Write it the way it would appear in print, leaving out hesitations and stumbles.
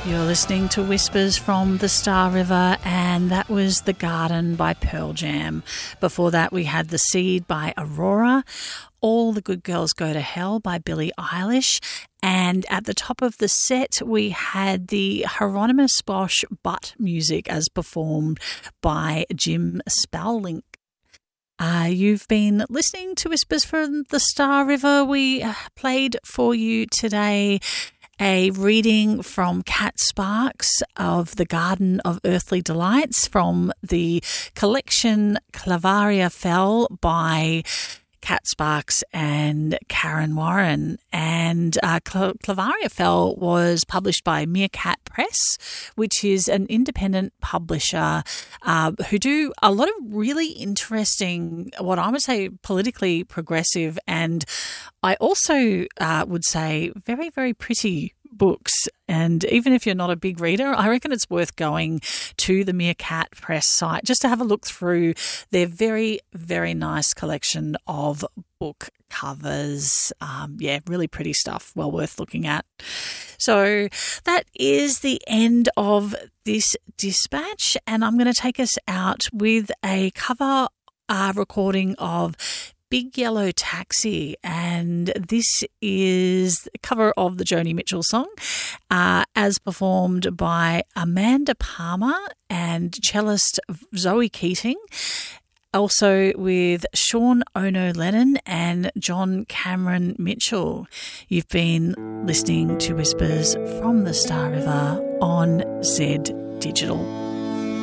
You're listening to Whispers from the Star River, and that was The Garden by Pearl Jam. Before that, we had The Seed by Aurora, All the Good Girls Go to Hell by Billie Eilish, and at the top of the set, we had the Hieronymus Bosch Butt music as performed by Jim Spalding. You've been listening to Whispers from the Star River. We played for you today a reading from Cat Sparks of The Garden of Earthly Delights from the collection Clavaria Fell by Cat Sparks and Karen Warren. And Clavaria Fell was published by Meerkat Press, which is an independent publisher who do a lot of really interesting, what I would say, politically progressive, and I also would say very, very pretty books. And even if you're not a big reader, I reckon it's worth going to the Meerkat Press site just to have a look through their very, very nice collection of book covers. Really pretty stuff. Well worth looking at. So that is the end of this dispatch, and I'm going to take us out with a cover recording of Big Yellow Taxi, and this is a cover of the Joni Mitchell song as performed by Amanda Palmer and cellist Zoe Keating, also with Sean Ono Lennon and John Cameron Mitchell. You've been listening to Whispers from the Star River on Z Digital.